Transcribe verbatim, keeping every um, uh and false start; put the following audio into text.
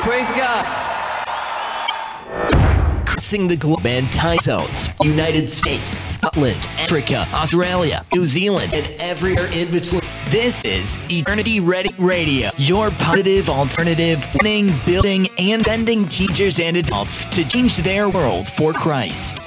Praise God. Crossing the globe and time zones. United States, Scotland, Africa, Australia, New Zealand, and everywhere in between. This is Eternity Ready Radio, your positive alternative, winning, building, and sending teachers and adults to change their world for Christ.